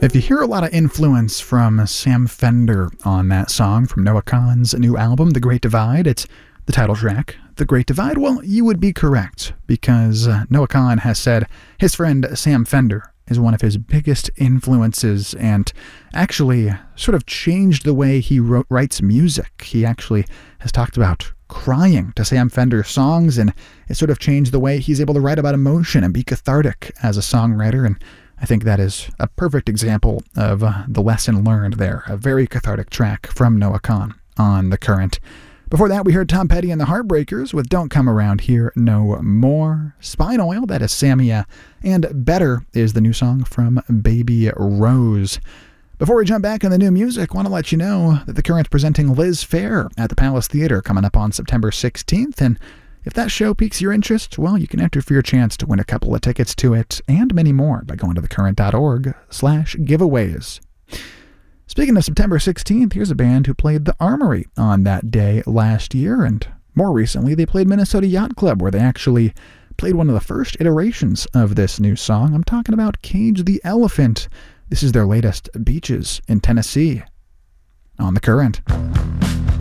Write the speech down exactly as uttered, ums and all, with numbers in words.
If you hear a lot of influence from Sam Fender on that song from Noah Kahan's new album, The Great Divide, it's the title track, The Great Divide, well, you would be correct, because uh, Noah Kahan has said his friend Sam Fender is one of his biggest influences and actually sort of changed the way he wrote, writes music. He actually has talked about crying to Sam Fender songs, and it sort of changed the way he's able to write about emotion and be cathartic as a songwriter, and I think that is a perfect example of uh, the lesson learned there. A very cathartic track from Noah Kahan on The Current. Before that, we heard Tom Petty and the Heartbreakers with Don't Come Around Here No More. Spine Oil, that is Samia. And Better is the new song from Baby Rose. Before we jump back in the new music, I want to let you know that The Current's presenting Liz Phair at the Palace Theater coming up on September sixteenth, and if that show piques your interest, well, you can enter for your chance to win a couple of tickets to it and many more by going to thecurrent.org slash giveaways. Speaking of September sixteenth, here's a band who played the Armory on that day last year, and more recently they played Minnesota Yacht Club, where they actually played one of the first iterations of this new song. I'm talking about Cage the Elephant. This is their latest, Beaches in Tennessee, on The Current.